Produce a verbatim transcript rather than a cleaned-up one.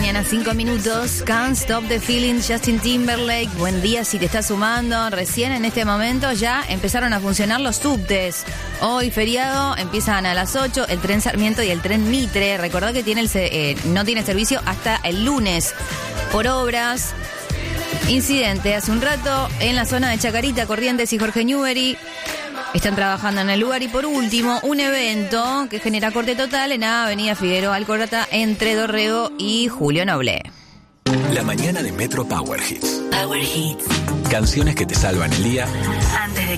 mañana, cinco minutos. Can't Stop the Feeling, Justin Timberlake. Buen día si te estás sumando. Recién en este momento ya empezaron a funcionar los subtes. Hoy feriado, empiezan a las ocho el tren Sarmiento y el tren Mitre. Recordá que tiene el, eh, no tiene servicio hasta el lunes por obras. Incidente hace un rato en la zona de Chacarita, Corrientes y Jorge Newbery. Están trabajando en el lugar. Y por último, un evento que genera corte total en Avenida Figueroa Alcorta entre Dorrego y Julio Noble. La mañana de Metro Power Hits. Power Hits. Canciones que te salvan el día antes de